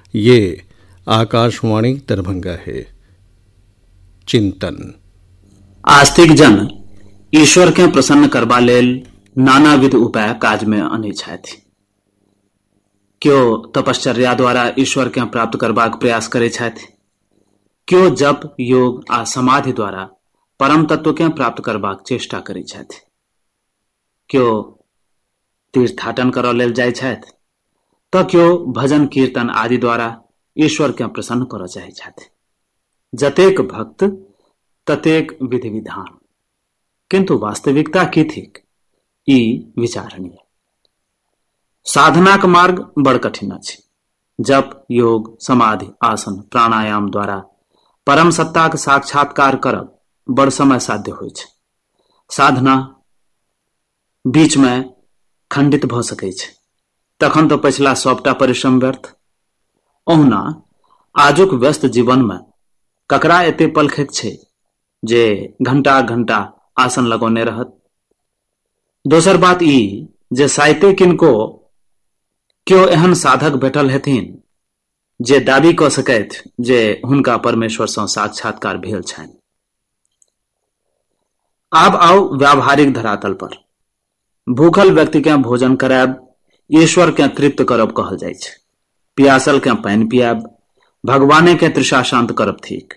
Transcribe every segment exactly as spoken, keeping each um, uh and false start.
ये आकाशवाणी दरभंगा है। चिंतन। आस्तिक जन ईश्वर के प्रसन्न करबा लेल नानाविध उपाय काज में अनै छथि। क्यों तपश्चर्या द्वारा ईश्वर के प्राप्त करबाक प्रयास करै छथि, क्यों जप योग आ समाधि द्वारा परम तत्व के प्राप्त करबाक चेष्टा करै छथि, क्यों तीर्थाटन करऽ लेल जाइ छथि, तो क्यों भजन कीर्तन आदि द्वारा ईश्वर के प्रसन्न करऽ चाहै छथि। जतेक भक्त ततेक विधि विधान, किंतु वास्तविकता की थिक ई विचारणीय। साधनाक मार्ग बड़ कठिन अछि। जप योग समाधि आसन प्राणायाम द्वारा परम सत्ताक साक्षात्कार करब बड़ समय साध्य होइ छै। साधना बीच में खंडित भ सकै छै, तखन तो पछिला सबटा परिश्रम व्यर्थ। ओहुना आजुक व्यस्त जीवन में ककरा एते पलखैत छै जे घंटा घंटा आसन लगौने रहत। दोसर बात ई जे साइते किनको क्यों एहन साधक भेटल हेथिन जे दाबी क सकैत जे हुनका परमेश्वर सँ साक्षात्कार भेल छनि। आब आओ व्यावहारिक धरातल पर। भूखल व्यक्ति के भोजन करायब ईश्वर के तृप्त करब कहल जाइ छै। पियासल के पानि पियाब भगवाने के तृषा शांत करब थिक।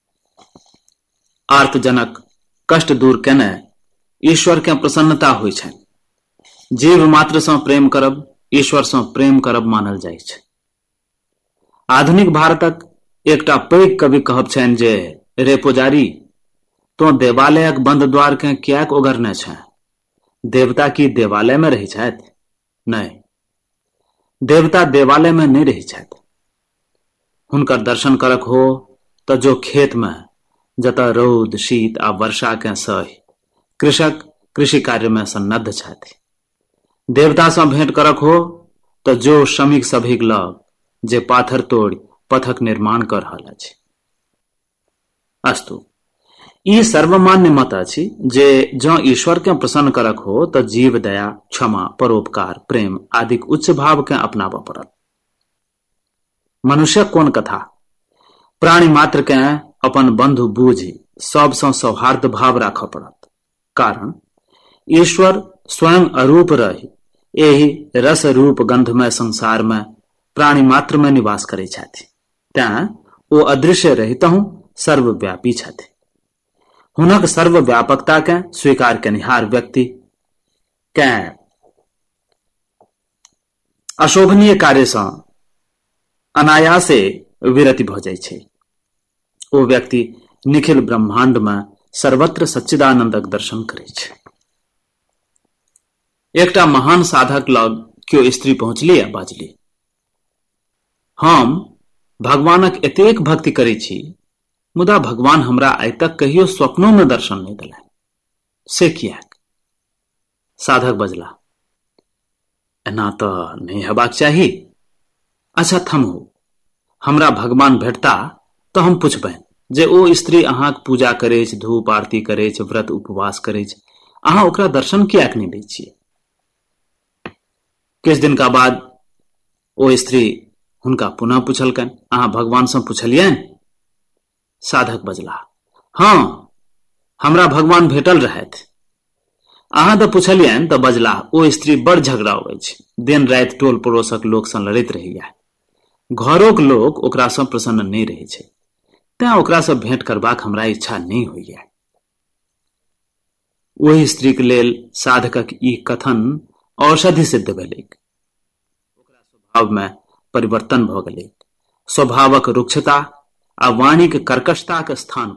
आर्तजनक कष्ट दूर केने ईश्वर के प्रसन्नता होइ छनि। जीव मात्र सँ प्रेम करब ईश्वर सँ प्रेम करब मानल जाइ छै। आधुनिक भारतक एकटा पैघ कवि कहब छनि जे रे पुजारी, तो देवालयक बंद द्वार के कियाक ओगरने छै? देवता की देवालय में रहै छथि? नहीं, देवता देवालय में नहीं रहै छथि। हुनकर दर्शन करक हो तो जो खेत में जतऽ रौद शीत आ वर्षा के सहि कृषक कृषि कार्य में सन्नद्ध छथि। देवता सँ भेंट करक हो तो जो श्रमिक सभीक लग जे पाथर तोड़ि पथक निर्माण कर रहल अछि। अस्तु, ई सर्वमान्य मत अछि जे जँ ईश्वर के प्रसन्न करक हो तो जीव दया क्षमा परोपकार प्रेम आदि उच्च भाव के अपनाबऽ पड़त। मनुष्य कोन कथा प्राणी मात्र के अपन बंधु बूझि सब सँ सौहार्द भाव राखऽ पड़त। कारण ईश्वर स्वयं अरूप रहि एहि रस रूप गंधमय संसार में प्राणी मात्र में निवास करै छथि। तें ओ अदृश्य रहितहु सर्वव्यापी छथि। हुनक सर्वव्यापकता के स्वीकार केनिहार व्यक्ति के अशोभनीय कार्य सँ अनायासे विरति भ जाइ छै। ओ व्यक्ति निखिल ब्रह्मांड में सर्वत्र सच्चिदानंदक दर्शन करै छै। एकटा महान साधक लग क्यों स्त्री पहुंचली आ बाजली, हम भगवानक एतेक भक्ति करै छी, मुदा भगवान हमरा आइ तक कहियो स्वप्नों में दर्शन नहीं देलनि, से कियाक? साधक बजला, एना तो नहीं हेबाक चाही। अच्छा थमहु, हमरा भगवान भेटता तो हम पुछबनि जे ओ स्त्री अहाँक पूजा करै छै, धूप आरती करै छै, व्रत उपवास करै छै, अहाँ ओकरा दर्शन कियाक नहीं दै छियै? किछ दिन का बाद ओ स्त्री हुनका पुनः पूछलकनि, अहाँ भगवान सँ पुछलियनि? साधक बजला, हाँ, हमरा भगवान भेटल रहथि। अहाँ तो पुछलियनि तो बजला, ओ स्त्री बड़ झगड़ाउ अछि, दिन राति टोल पड़ोसक लोक सँ लड़ैत रहैया। घरोक लोक ओकरा सँ प्रसन्न नहीं रहै छै, तें ओकरा सँ भेंट करबाक हमरा इच्छा नहीं होइया। ओहि स्त्रीक लेल साधकक ई कथन औषधि सिद्ध भेलैक। ओकरा स्वभाव में परिवर्तन भ गेलैक। स्वभावक रुक्षता आ वाणीक कर्कशताक स्थान